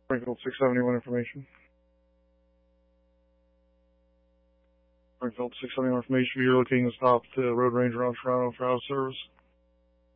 Springfield 671 information. Springfield 671 information. You're looking to stop the road ranger on Toronto for house service.